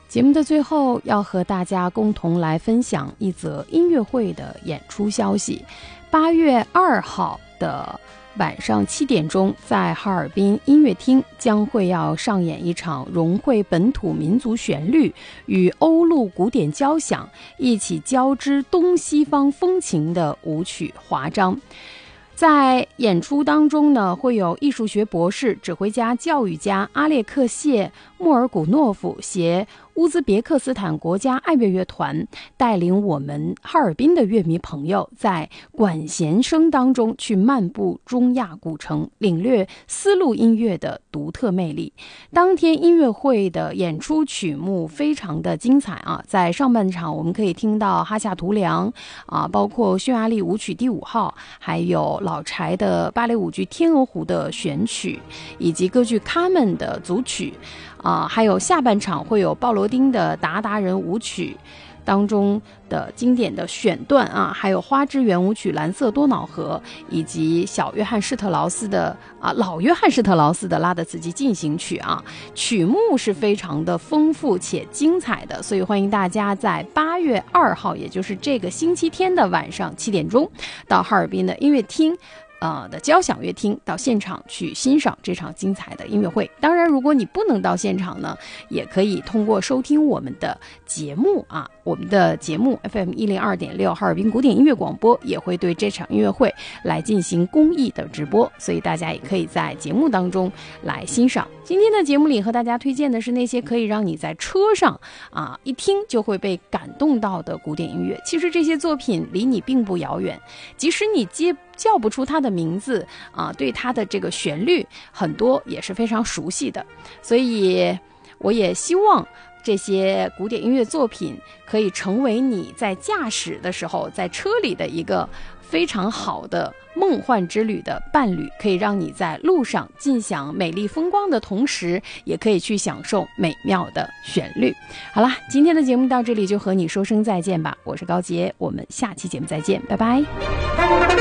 节目的最后要和大家共同来分享一则音乐会的演出消息。8月2号的晚上7点钟，在哈尔滨音乐厅将会要上演一场融汇本土民族旋律与欧陆古典交响一起交织东西方风情的舞曲华章。在演出当中呢，会有艺术学博士、指挥家、教育家阿列克谢·穆尔古诺夫携乌兹别克斯坦国家爱乐乐团带领我们哈尔滨的乐迷朋友在管弦声当中去漫步中亚古城，领略丝路音乐的独特魅力。当天音乐会的演出曲目非常的精彩啊，在上半场我们可以听到哈夏图良啊，包括匈牙利舞曲第5号，还有老柴的芭蕾舞剧《天鹅湖》的选曲，以及歌剧《卡门》的组曲还有下半场会有鲍罗丁的达达人舞曲当中的经典的选段啊，还有花之圆舞曲《蓝色多瑙河》，以及老约翰施特劳斯的拉德茨基进行曲啊，曲目是非常的丰富且精彩的，所以欢迎大家在8月2号，也就是这个星期天的晚上7点钟，到哈尔滨的音乐厅的交响乐厅到现场去欣赏这场精彩的音乐会。当然如果你不能到现场呢，也可以通过收听我们的节目啊，我们的节目 FM 102.6哈尔滨古典音乐广播也会对这场音乐会来进行公益的直播，所以大家也可以在节目当中来欣赏。今天的节目里和大家推荐的是那些可以让你在车上一听就会被感动到的古典音乐。其实这些作品离你并不遥远，即使你叫不出它的名字对它的这个旋律很多也是非常熟悉的，所以我也希望这些古典音乐作品可以成为你在驾驶的时候在车里的一个非常好的梦幻之旅的伴侣，可以让你在路上尽享美丽风光的同时，也可以去享受美妙的旋律。好啦，今天的节目到这里就和你说声再见吧，我是高洁，我们下期节目再见，拜拜。